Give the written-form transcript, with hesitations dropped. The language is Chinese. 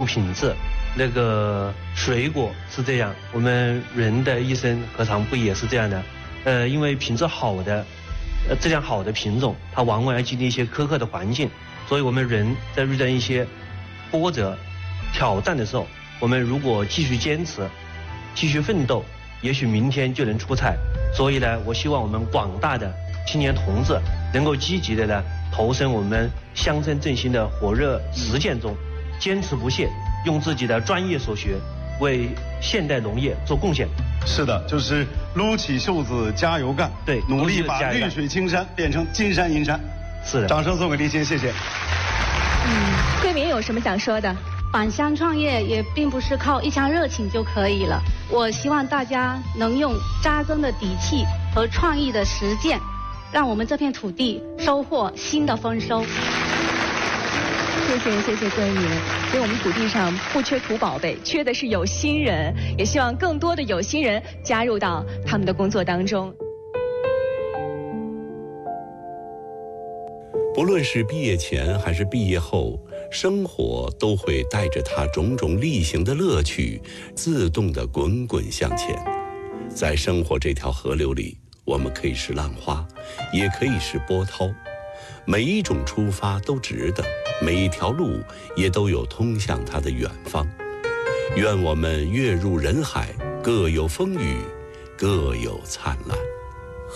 品质。那个水果是这样，我们人的一生何尝不也是这样的？因为品质好的、质量好的品种，它往往要经历一些苛刻的环境，所以我们人在遇到一些波折、挑战的时候，我们如果继续坚持、继续奋斗，也许明天就能出彩。所以呢，我希望我们广大的青年同志能够积极的呢投身我们乡村振兴的火热实践中，坚持不懈，用自己的专业所学为现代农业做贡献。 是的，就是撸起袖子加油干， 对， 努力把绿水青山变成金山银山。 是的， 掌声送给立新，谢谢。 桂民有什么想说的？ 返乡创业也并不是靠一腔热情就可以了，我希望大家能用扎根的底气和创意的实践，让我们这片土地收获新的丰收。 谢谢桂民。所以我们土地上不缺土宝贝，缺的是有心人，也希望更多的有心人加入到他们的工作当中。 不论是毕业前还是毕业后，生活都会带着它种种例行的乐趣，自动地滚滚向前。在生活这条河流里，我们可以是浪花，也可以是波涛，每一种出发都值得，每一条路也都有通向它的远方。愿我们跃入人海，各有风雨，各有灿烂。